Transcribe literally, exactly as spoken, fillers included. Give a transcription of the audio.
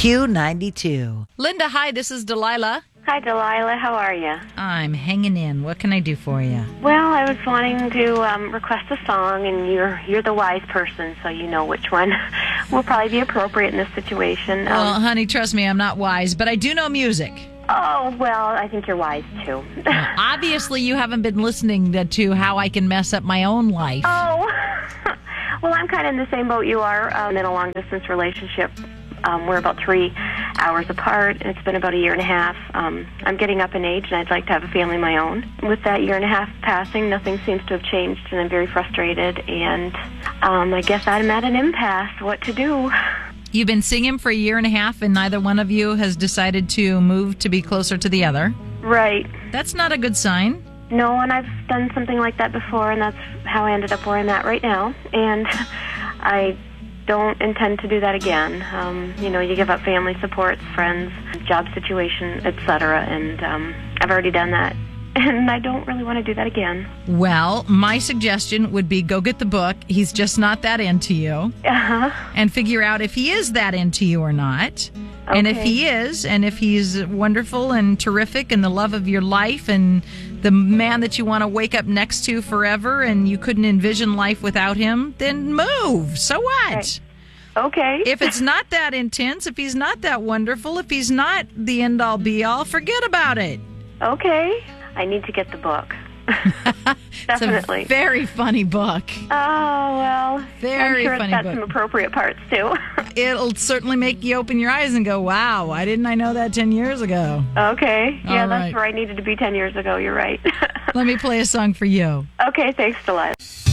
Q ninety-two. Linda, hi, this is Delilah. Hi, Delilah. How are you? I'm hanging in. What can I do for you? Well, I was wanting to um, request a song, and you're you're the wise person, so you know which one will probably be appropriate in this situation. Well, Um, honey, trust me, I'm not wise, but I do know music. oh, well, I think you're wise, too. Obviously, you haven't been listening to, to how I can mess up my own life. oh, well, I'm kind of in the same boat you are. I'm in a long-distance relationship. Um, we're about three hours apart. It's been about a year and a half. Um, I'm getting up in age, and I'd like to have a family of my own. With that year and a half passing, nothing seems to have changed, and I'm very frustrated. And um, I guess I'm at an impasse. What to do? You've been singing for a year and a half, and neither one of you has decided to move to be closer to the other. Right. That's not a good sign. No, and I've done something like that before, and that's how I ended up where I'm at right now. And I don't intend to do that again. Um, you know, you give up family supports, friends, job situation, et cetera, and um, I've already done that, and I don't really want to do that again. Well, my suggestion would be go get the book. He's just not that into you. Uh-huh. And figure out if he is that into you or not. And if Okay. he is, and if he's wonderful and terrific and the love of your life and the man that you want to wake up next to forever and you couldn't envision life without him, then move. So what? Right. Okay. If it's not that intense, if he's not that wonderful, if he's not the end-all be-all, forget about it. Okay. I need to get the book. Definitely. It's a very funny book. Oh, well. Very I'm sure funny it's got book. some appropriate parts, too. It'll certainly make you open your eyes and go, wow, why didn't I know that ten years ago? Okay. Yeah, All that's right. where I needed to be ten years ago. You're right. Let me play a song for you. Okay, thanks, Delilah.